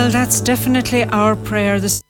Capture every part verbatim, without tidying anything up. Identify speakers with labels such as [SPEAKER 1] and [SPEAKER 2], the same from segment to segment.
[SPEAKER 1] Well, that's definitely our prayer this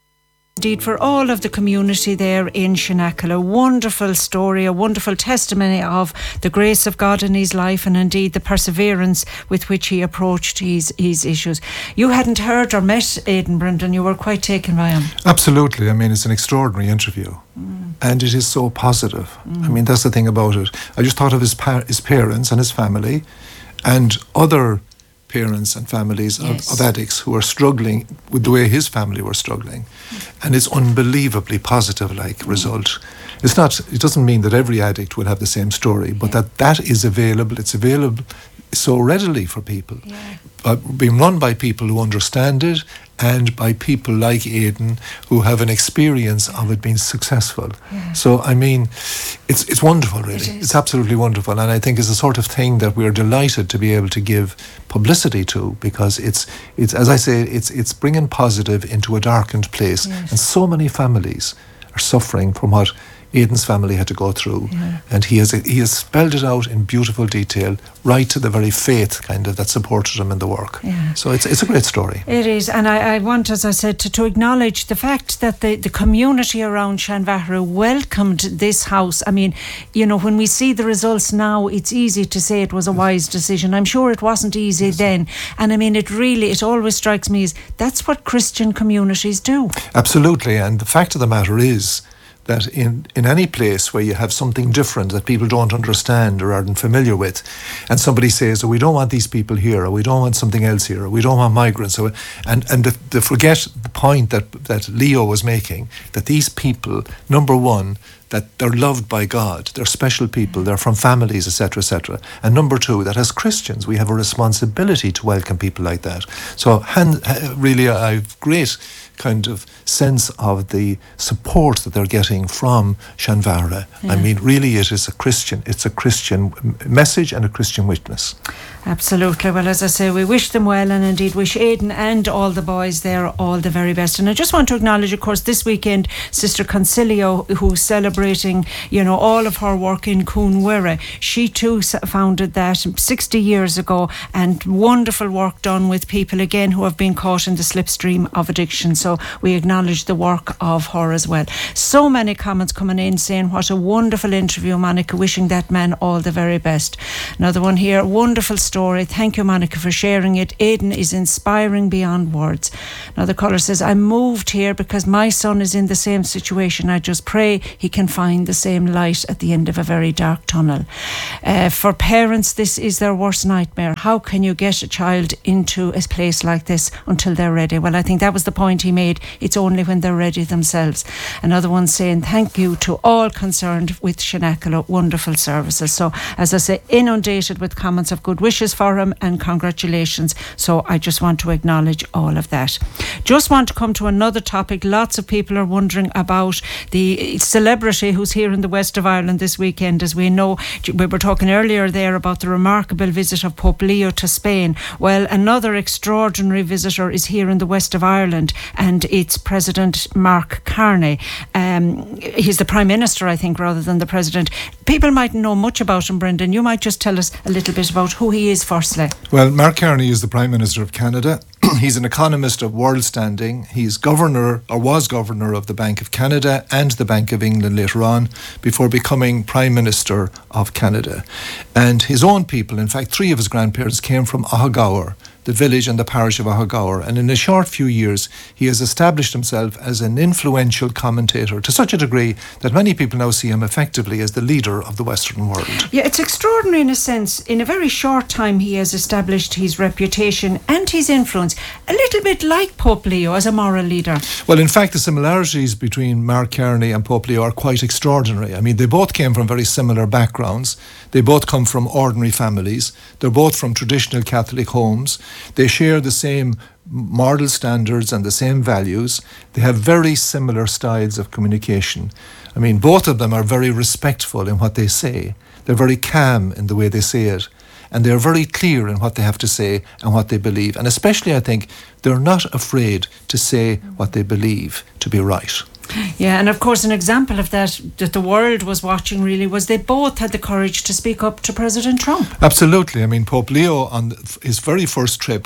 [SPEAKER 1] indeed for all of the community there in Shannacle. A wonderful story, a wonderful testimony of the grace of God in his life and indeed the perseverance with which he approached his, his issues. You hadn't heard or met Aidan, Brendan, you were quite taken by him.
[SPEAKER 2] Absolutely. I mean, it's an extraordinary interview. Mm. And it is so positive. Mm. I mean, that's the thing about it. I just thought of his, pa- his parents and his family and other parents and families
[SPEAKER 1] yes.
[SPEAKER 2] of, of addicts who are struggling with the way his family were struggling. Mm. And it's unbelievably positive like mm. result. It's not, it doesn't mean that every addict will have the same story, but yeah. that that is available. It's available so readily for people.
[SPEAKER 1] Yeah.
[SPEAKER 2] Uh, being run by people who understand it and by people like Aidan who have an experience of it being successful.
[SPEAKER 1] Yeah.
[SPEAKER 2] So, I mean, it's it's wonderful, really.
[SPEAKER 1] It
[SPEAKER 2] it's absolutely wonderful. And I think it's the sort of thing that we're delighted to be able to give publicity to, because it's, it's as I say, it's it's bringing positive into a darkened place.
[SPEAKER 1] Yes.
[SPEAKER 2] And so many families are suffering from what Aidan's family had to go through,
[SPEAKER 1] yeah.
[SPEAKER 2] and he has he has spelled it out in beautiful detail, right to the very faith kind of that supported him in the work.
[SPEAKER 1] Yeah.
[SPEAKER 2] So it's it's a great story.
[SPEAKER 1] It is, and I, I want, as I said, to, to acknowledge the fact that the, the community around Shanvahara welcomed this house. I mean, you know, when we see the results now, it's easy to say it was a wise decision. I'm sure it wasn't easy yes. then, and I mean, it really, it always strikes me as that's what Christian communities do.
[SPEAKER 2] Absolutely, and the fact of the matter is that in, in any place where you have something different that people don't understand or aren't familiar with, and somebody says, oh, we don't want these people here, or we don't want something else here, or we don't want migrants, or, and, and the, the forget the point that, that Leo was making, that these people, number one, that they're loved by God, they're special people, they're from families, et cetera, et cetera. And number two, that as Christians, we have a responsibility to welcome people like that. So hand, really, I have great kind of sense of the support that they're getting from Shanvahara. Yeah. I mean, really, it is a Christian, it's a Christian message and a Christian witness.
[SPEAKER 1] Absolutely. Well, as I say, we wish them well, and indeed wish Aidan and all the boys there all the very best. And I just want to acknowledge, of course, this weekend, Sister Concilio, who's celebrating, you know, all of her work in Coonwera. She too founded that sixty years ago, and wonderful work done with people, again, who have been caught in the slipstream of addiction. So we acknowledge the work of her as well. So many comments coming in saying what a wonderful interview, Monica, wishing that man all the very best. Another one here, wonderful story. Thank you, Monica, for sharing it. Aidan is inspiring beyond words. Another caller says, I'm moved here because my son is in the same situation. I just pray he can find the same light at the end of a very dark tunnel. Uh, for parents, this is their worst nightmare. How can you get a child into a place like this until they're ready? Well, I think that was the point he made. It's only when they're ready themselves. Another one saying, thank you to all concerned with Shannacle. Wonderful services. So, as I say, inundated with comments of good wishes for him and congratulations. So I just want to acknowledge all of that. Just want to come to another topic. Lots of people are wondering about the celebrity who's here in the west of Ireland this weekend. As we know, we were talking earlier there about the remarkable visit of Pope Leo to Spain. Well, another extraordinary visitor is here in the west of Ireland, and it's President Mark Carney. Um, he's the Prime Minister, I think, rather than the President. People mightn't know much about him, Brendan. You might just tell us a little bit about who he is firstly.
[SPEAKER 2] Well, Mark Carney is the Prime Minister of Canada. He's an economist of world standing. He's governor, or was governor, of the Bank of Canada and the Bank of England later on, before becoming Prime Minister of Canada. And his own people, in fact, three of his grandparents came from Ahagower, the village and the parish of Ahagower, and in a short few years he has established himself as an influential commentator to such a degree that many people now see him effectively as the leader of the Western world.
[SPEAKER 1] Yeah, it's extraordinary in a sense. In a very short time he has established his reputation and his influence, a little bit like Pope Leo as a moral leader.
[SPEAKER 2] Well, in fact, the similarities between Mark Carney and Pope Leo are quite extraordinary. I mean, they both came from very similar backgrounds. They both come from ordinary families. They're both from traditional Catholic homes. They share the same moral standards and the same values. They have very similar styles of communication. I mean, both of them are very respectful in what they say. They're very calm in the way they say it. And they're very clear in what they have to say and what they believe. And especially, I think, they're not afraid to say what they believe to be right.
[SPEAKER 1] Yeah, and of course an example of that that the world was watching really was they both had the courage to speak up to President Trump.
[SPEAKER 2] Absolutely. I mean, Pope Leo on his very first trip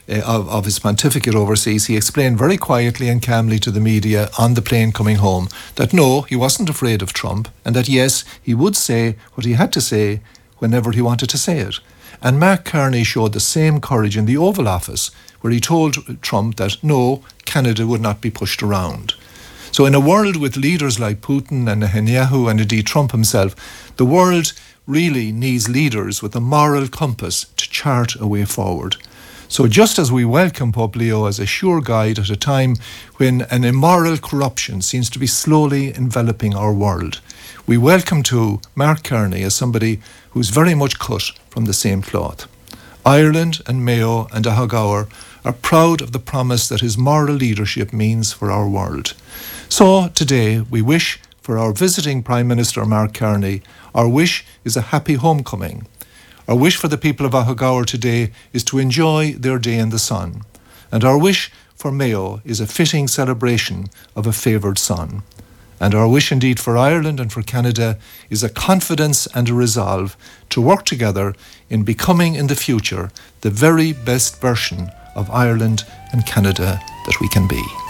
[SPEAKER 2] uh, of, of his pontificate overseas, he explained very quietly and calmly to the media on the plane coming home that no, he wasn't afraid of Trump, and that yes, he would say what he had to say whenever he wanted to say it. And Mark Carney showed the same courage in the Oval Office, where he told Trump that no, Canada would not be pushed around. So in a world with leaders like Putin and Netanyahu and indeed Trump himself, the world really needs leaders with a moral compass to chart a way forward. So just as we welcome Pope Leo as a sure guide at a time when an immoral corruption seems to be slowly enveloping our world, we welcome too Mark Carney as somebody who's very much cut from the same cloth. Ireland and Mayo and Ahagowar are proud of the promise that his moral leadership means for our world. So today we wish for our visiting Prime Minister Mark Carney, our wish is a happy homecoming. Our wish for the people of Ahagowar today is to enjoy their day in the sun. And our wish for Mayo is a fitting celebration of a favoured son. And our wish indeed for Ireland and for Canada is a confidence and a resolve to work together in becoming in the future the very best version of Ireland and Canada that we can be.